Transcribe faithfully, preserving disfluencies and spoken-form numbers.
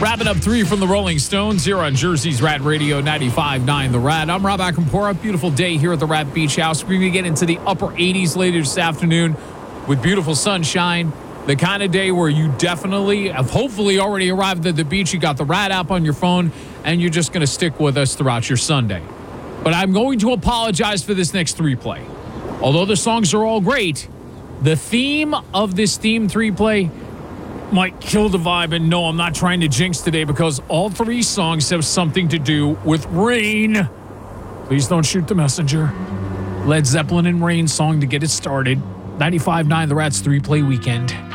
Wrapping up three from the Rolling Stones here on Jersey's Rat Radio ninety-five point nine The Rat. I'm Rob Akampora. Beautiful day here at the Rat Beach House. We're going to get into the upper eighties later this afternoon with beautiful sunshine. The kind of day where you definitely have hopefully already arrived at the beach. You got the Rat app on your phone, and you're just going to stick with us throughout your Sunday. But I'm going to apologize for this next three play. Although the songs are all great, the theme of this theme three play might kill the vibe. And no, I'm not trying to jinx today because all three songs have something to do with rain. Please don't shoot the messenger. Led Zeppelin and Rain song to get it started. ninety-five point nine The Rat's three-play weekend.